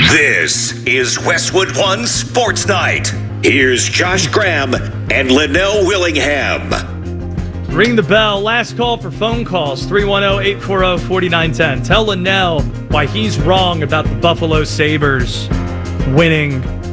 This is Westwood One Sports Night. Here's Josh Graham and Linnell Willingham. Ring the bell. Last call for phone calls, 310-840-4910. Tell Linnell why he's wrong about the Buffalo Sabres winning